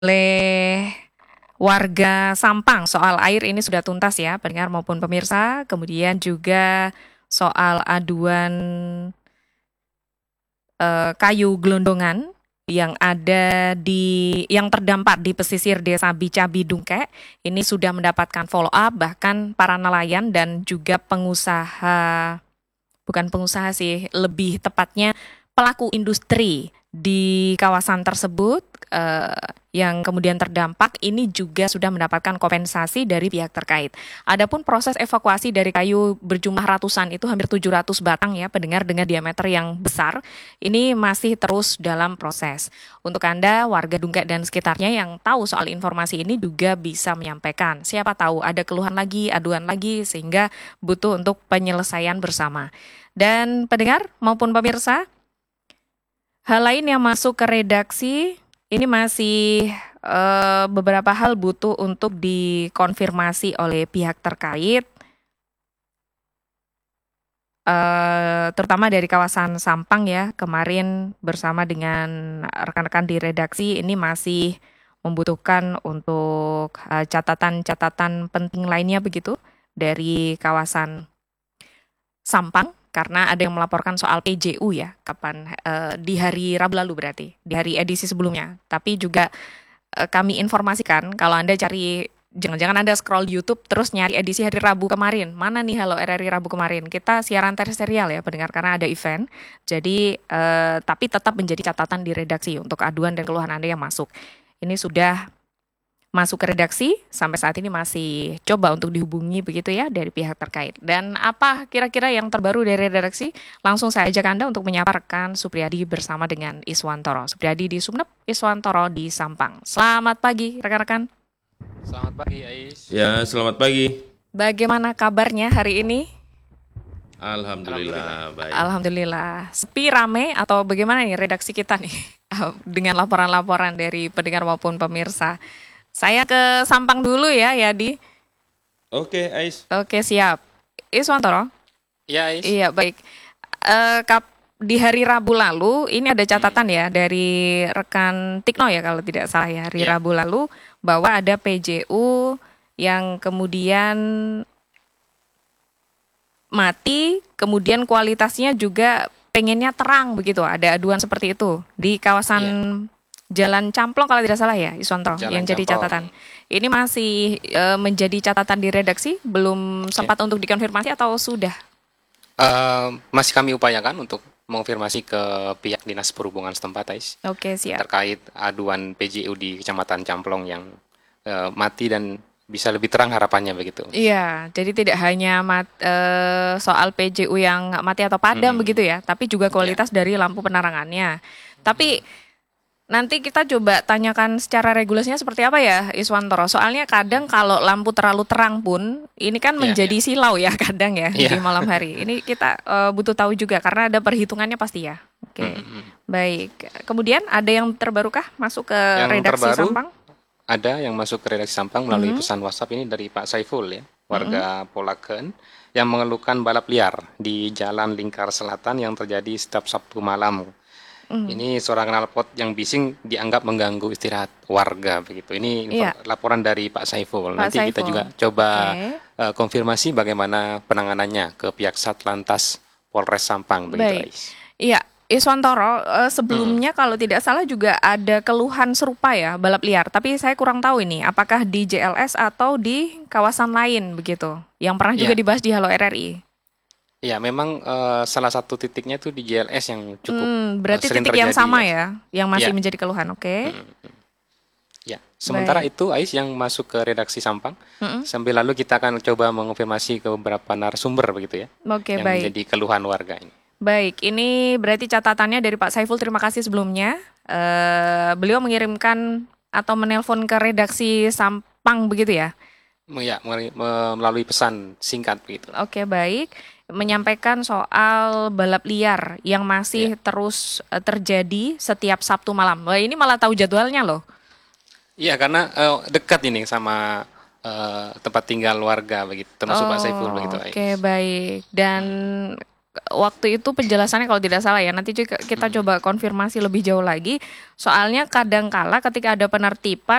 oleh warga Sampang soal air ini sudah tuntas ya, pendengar maupun pemirsa. Kemudian juga soal aduan kayu gelondongan yang terdampak di pesisir Desa Bica Bidungkek ini sudah mendapatkan follow up, bahkan para nelayan dan juga pengusaha, bukan pengusaha sih, lebih tepatnya pelaku industri di kawasan tersebut yang kemudian terdampak ini juga sudah mendapatkan kompensasi dari pihak terkait. Adapun proses evakuasi dari kayu berjumlah ratusan itu hampir 700 batang ya pendengar dengan diameter yang besar ini masih terus dalam proses. Untuk Anda warga Dungkek dan sekitarnya yang tahu soal informasi ini juga bisa menyampaikan. Siapa tahu ada keluhan lagi, aduan lagi sehingga butuh untuk penyelesaian bersama. Dan pendengar maupun pemirsa, hal lain yang masuk ke redaksi, ini masih beberapa hal butuh untuk dikonfirmasi oleh pihak terkait, terutama dari kawasan Sampang ya. Kemarin bersama dengan rekan-rekan di redaksi ini masih membutuhkan untuk catatan-catatan penting lainnya begitu dari kawasan Sampang karena ada yang melaporkan soal PJU ya, di hari Rabu lalu berarti, di hari edisi sebelumnya. Tapi juga kami informasikan kalau Anda cari, jangan-jangan Anda scroll YouTube terus nyari edisi hari Rabu kemarin. Mana nih Halo RRI Rabu kemarin? Kita siaran terestrial ya pendengar karena ada event. Jadi tapi tetap menjadi catatan di redaksi untuk aduan dan keluhan Anda yang masuk. Ini sudah masuk ke redaksi, sampai saat ini masih coba untuk dihubungi begitu ya dari pihak terkait. Dan apa kira-kira yang terbaru dari redaksi? Langsung saya ajak Anda untuk menyapa rekan Supriyadi bersama dengan Iswantoro. Supriyadi di Sumeneb, Iswantoro di Sampang. Selamat pagi rekan-rekan. Selamat pagi, Ais. Ya, selamat pagi. Bagaimana kabarnya hari ini? Alhamdulillah, baik. Alhamdulillah. Sepi, rame, atau bagaimana nih redaksi kita nih? Dengan laporan-laporan dari pendengar maupun pemirsa. Saya ke Sampang dulu ya, Yadi. Oke, Ais. Oke, siap. Iswantoro? Ya, Ais. Iya, baik. Di hari Rabu lalu, ini ada catatan ya dari rekan Tikno ya kalau tidak salah ya, hari Ya. Rabu lalu bahwa ada PJU yang kemudian mati, kemudian kualitasnya juga pengennya terang begitu. Ada aduan seperti itu di kawasan Jalan Camplong kalau tidak salah ya, Iswanto, Jalan yang jadi Camplong. catatan. Ini masih menjadi catatan di redaksi, belum sempat untuk dikonfirmasi atau sudah? Masih kami upayakan untuk mengonfirmasi ke pihak Dinas Perhubungan setempat, Ais, Oke, siap. terkait aduan PJU di Kecamatan Camplong yang mati dan bisa lebih terang harapannya begitu. Iya, jadi tidak hanya soal PJU yang mati atau padam begitu ya, tapi juga kualitas dari lampu penerangannya. Tapi nanti kita coba tanyakan secara regulasinya seperti apa ya, Iswantoro. Soalnya kadang kalau lampu terlalu terang pun, ini kan Iya, menjadi silau ya kadang ya di Iya. malam hari. Ini kita butuh tahu juga karena ada perhitungannya pasti ya. Oke, baik. Kemudian ada yang terbarukah masuk ke Yang redaksi terbaru Sampang? ada yang masuk ke redaksi Sampang melalui pesan WhatsApp ini dari Pak Saiful ya, warga Polaken, yang mengeluhkan balap liar di Jalan Lingkar Selatan yang terjadi setiap Sabtu malam. Ini suara knalpot yang bising dianggap mengganggu istirahat warga begitu. Ini Iya. laporan dari Pak Saiful. Pak Nanti kita Saiful. juga coba Oke. konfirmasi bagaimana penanganannya ke pihak Satlantas Polres Sampang begitu, Baik. Ais. Iya, Iswantoro, sebelumnya kalau tidak salah juga ada keluhan serupa ya, balap liar. Tapi saya kurang tahu ini, apakah di JLS atau di kawasan lain begitu, yang pernah juga Ya, dibahas di Halo RRI. ya memang salah satu titiknya itu di JLS yang cukup Berarti sering titik yang terjadi, sama Ais. ya, yang masih Ya, menjadi keluhan. Oke, ya. Sementara baik. itu, Ais, yang masuk ke redaksi Sampang. Mm-mm. Sambil lalu kita akan coba mengonfirmasi ke beberapa narasumber begitu ya, Oke, yang baik. menjadi keluhan warga ini. Baik, ini berarti catatannya dari Pak Saiful, terima kasih sebelumnya. Beliau mengirimkan atau menelpon ke redaksi Sampang begitu ya? Ya, melalui pesan singkat begitu. Oke, baik. Menyampaikan soal balap liar yang masih Ya. terus terjadi setiap Sabtu malam. Wah, ini malah tahu jadwalnya loh. Iya, karena dekat ini sama tempat tinggal warga begitu, termasuk Pak Saiful begitu, Oh, oke, Ais. baik. Dan waktu itu penjelasannya kalau tidak salah ya, nanti kita coba konfirmasi lebih jauh lagi. Soalnya kadang kala ketika ada penertiban